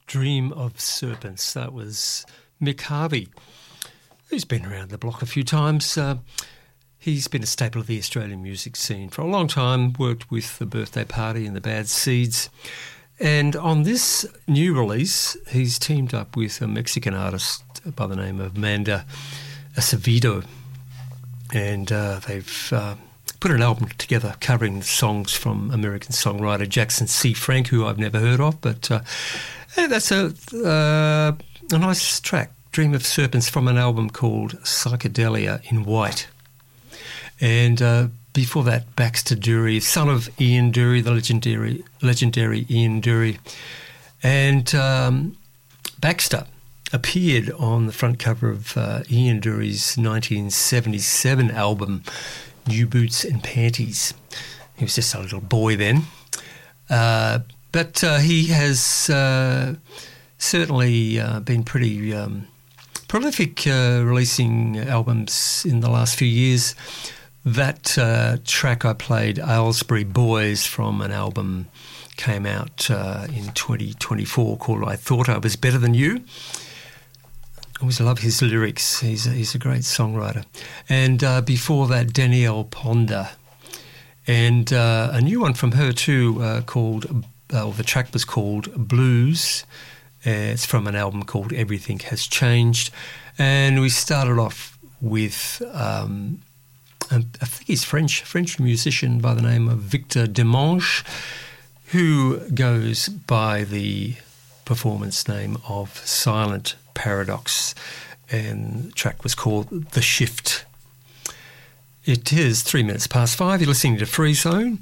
Dream of Serpents. That was Mick Harvey, who's been around the block a few times. He's been a staple of the Australian music scene for a long time, worked with the Birthday Party and the Bad Seeds. And on this new release, he's teamed up with a Mexican artist by the name of Amanda Acevedo. And they've put an album together covering songs from American songwriter Jackson C. Frank, who I've never heard of, but that's a nice track, Dream of Serpents, from an album called Psychedelia in White. And before that, Baxter Dury, son of Ian Dury, the legendary Ian Dury. And Baxter appeared on the front cover of Ian Dury's 1977 album, New Boots and Panties. He was just a little boy then. But he has certainly been pretty prolific releasing albums in the last few years. That track I played, Aylesbury Boys, from an album came out in 2024 called I Thought I Was Better Than You. I always love his lyrics. He's a great songwriter. And before that, Danielle Ponder. And a new one from her too called... the track was called Blues. It's from an album called Everything Has Changed. And we started off with, I think he's French musician by the name of Victor Demange, who goes by the performance name of Silent Paradox. And the track was called The Shift. It is 5 You're listening to Free Zone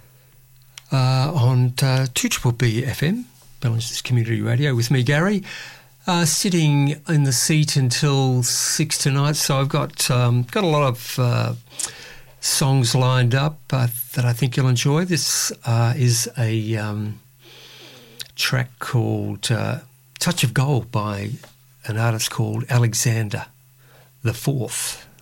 on 2BBB FM, Ballingstons Community Radio, with me, Gary, sitting in the seat until 6 tonight. So I've got a lot of songs lined up that I think you'll enjoy. This is a track called Touch of Gold by an artist called Alexander the Fourth.